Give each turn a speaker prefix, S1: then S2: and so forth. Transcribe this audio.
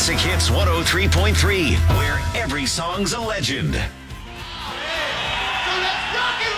S1: Classic Hits 103.3, where every song's a legend.
S2: So let's rock it!